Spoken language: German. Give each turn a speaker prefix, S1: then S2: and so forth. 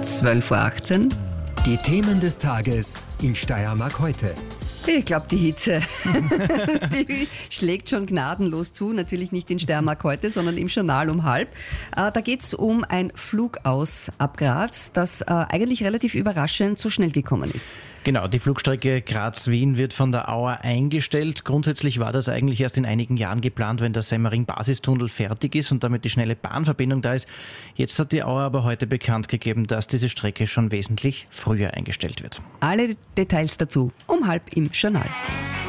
S1: 12.18 Uhr.
S2: Die Themen des Tages in Steiermark heute.
S1: Ich glaube, die Hitze, die schlägt schon gnadenlos zu. Natürlich nicht in Steiermark heute, sondern im Journal um 12:30. Da geht es um ein Flugaus ab Graz, das eigentlich relativ überraschend so schnell gekommen ist.
S3: Genau, die Flugstrecke Graz-Wien wird von der Auer eingestellt. Grundsätzlich war das eigentlich erst in einigen Jahren geplant, wenn der Semmering-Basistunnel fertig ist und damit die schnelle Bahnverbindung da ist. Jetzt hat die Auer aber heute bekannt gegeben, dass diese Strecke schon wesentlich früher eingestellt wird.
S1: Alle Details dazu um 12:30 im Journal.